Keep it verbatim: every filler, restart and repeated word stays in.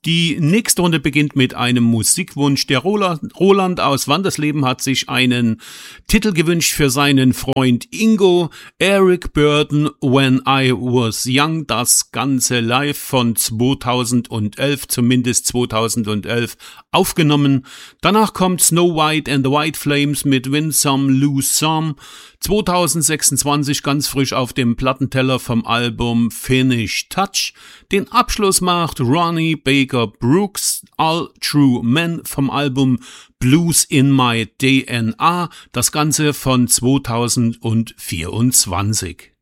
Die nächste Runde beginnt mit einem Musikwunsch. Der Roland aus Wandersleben hat sich einen Titel gewünscht für seinen Freund Ingo. Eric Burdon, When I Was Young. Das Ganze live von zweitausendelf, zumindest zweitausendelf, aufgenommen. Danach kommt Snow White and the White Flames mit Win Some, Lose Some. zweitausendsechsundzwanzig ganz frisch auf dem Plattenteller vom Album Finish Touch. Den Abschluss macht Ronnie Baker Brooks, All True Men vom Album Blues in My D N A, das Ganze von zweitausendvierundzwanzig.